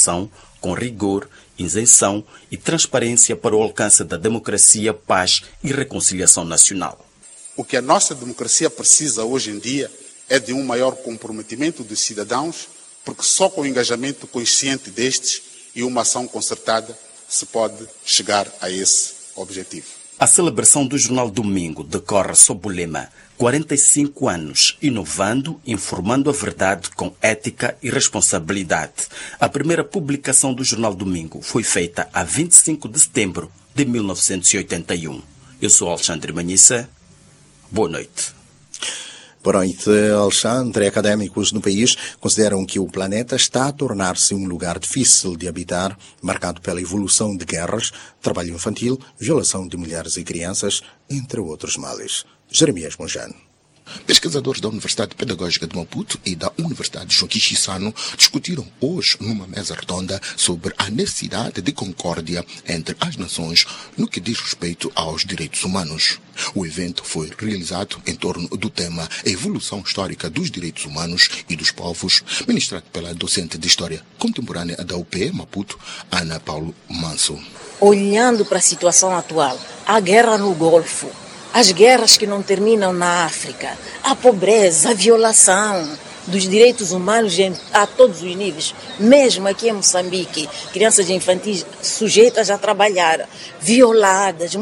competição com rigor, isenção e transparência para o alcance da democracia, paz e reconciliação nacional. O que a nossa democracia precisa hoje em dia é de um maior comprometimento dos cidadãos, porque só com o engajamento consciente destes e uma ação concertada se pode chegar a esse objetivo. A celebração do Jornal Domingo decorre sob o lema 45 anos, inovando, informando a verdade com ética e responsabilidade. A primeira publicação do Jornal Domingo foi feita a 25 de setembro de 1981. Eu sou Alexandre Manhissa. Boa noite. Boa noite, Alexandre. Académicos no país consideram que o planeta está a tornar-se um lugar difícil de habitar, marcado pela evolução de guerras, trabalho infantil, violação de mulheres e crianças, entre outros males. Jeremias Monjano. Pesquisadores da Universidade Pedagógica de Maputo e da Universidade Joaquim Chissano discutiram hoje numa mesa redonda sobre a necessidade de concórdia entre as nações no que diz respeito aos direitos humanos. O evento foi realizado em torno do tema Evolução Histórica dos Direitos Humanos e dos Povos, ministrado pela docente de História Contemporânea da UPE Maputo, Ana Paulo Manso. Olhando para a situação atual, a guerra no Golfo, as guerras que não terminam na África, a pobreza, a violação dos direitos humanos a todos os níveis, mesmo aqui em Moçambique, crianças infantis sujeitas a trabalhar, violadas,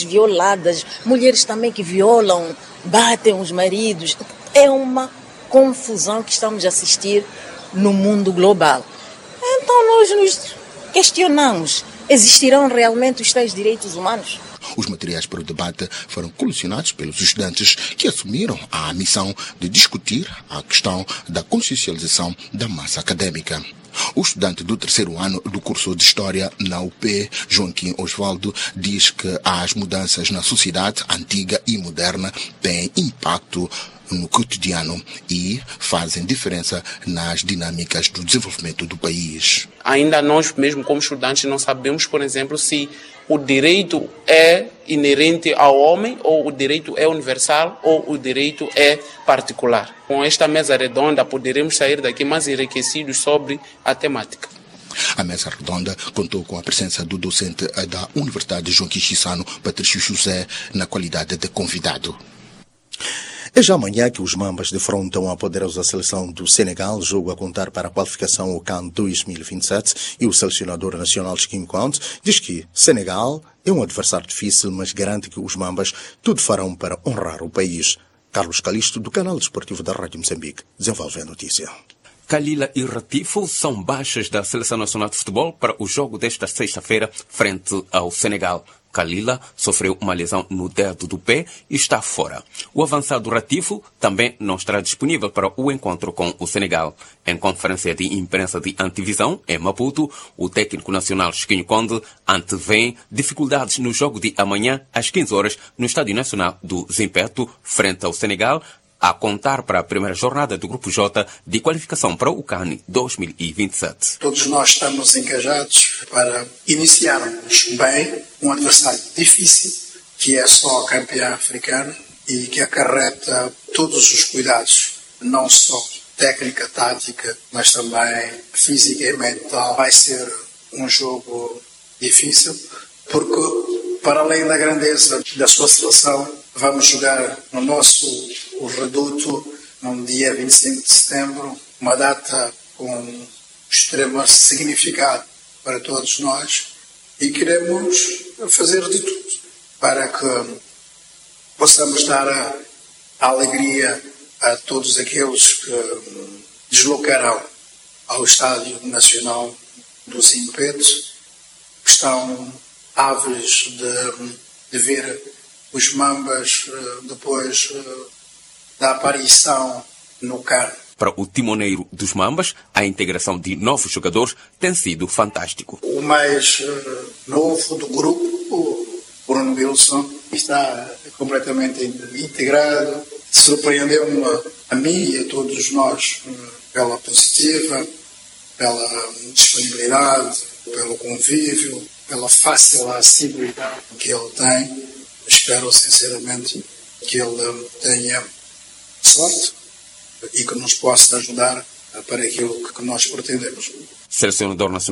mulheres também que violam, batem os maridos. É uma confusão que estamos a assistir no mundo global. Então nós nos questionamos, existirão realmente os tais direitos humanos? Os materiais para o debate foram colecionados pelos estudantes que assumiram a missão de discutir a questão da consciencialização da massa académica. O estudante do terceiro ano do curso de História na UP, Joaquim Osvaldo, diz que as mudanças na sociedade antiga e moderna têm impacto no cotidiano e fazem diferença nas dinâmicas do desenvolvimento do país. Ainda nós mesmo como estudantes não sabemos, por exemplo, se o direito é inerente ao homem ou o direito é universal ou o direito é particular. Com esta mesa redonda poderemos sair daqui mais enriquecidos sobre a temática. A mesa redonda contou com a presença do docente da Universidade Joaquim Chissano, Patrício José, na qualidade de convidado. É já amanhã que os Mambas defrontam a poderosa seleção do Senegal, jogo a contar para a qualificação ao CAN 2027, e o selecionador nacional Skim Conte diz que Senegal é um adversário difícil, mas garante que os Mambas tudo farão para honrar o país. Carlos Calisto, do canal desportivo da Rádio Moçambique, desenvolve a notícia. Kalila e Ratifo são baixas da Seleção Nacional de Futebol para o jogo desta sexta-feira frente ao Senegal. Kalila sofreu uma lesão no dedo do pé e está fora. O avançado Ratifo também não estará disponível para o encontro com o Senegal. Em conferência de imprensa de antevisão, em Maputo, o técnico nacional Chiquinho Conde antevém dificuldades no jogo de amanhã às 15 horas no Estádio Nacional do Zimpeto, frente ao Senegal, a contar para a primeira jornada do Grupo J de qualificação para o CAN 2027. Todos nós estamos engajados para iniciarmos bem um adversário difícil, que é só campeão africano e que acarreta todos os cuidados, não só técnica, tática, mas também física e mental. Vai ser um jogo difícil, porque para além da grandeza da sua seleção, vamos jogar no nosso reduto no dia 25 de setembro, uma data com extremo significado para todos nós, e queremos fazer de tudo para que possamos dar a alegria a todos aqueles que deslocarão ao Estádio Nacional do Zimpeto, que estão ávidos de ver os Mambas depois da aparição no CAN. Para o timoneiro dos Mambas, a integração de novos jogadores tem sido fantástico. O mais novo do grupo, o Bruno Wilson, está completamente integrado. Surpreendeu-me a mim e a todos nós pela positiva, pela disponibilidade, pelo convívio, pela fácil acessibilidade que ele tem. Espero sinceramente que ele tenha sorte e que nos possa ajudar para aquilo que nós pretendemos. Selecionador nacional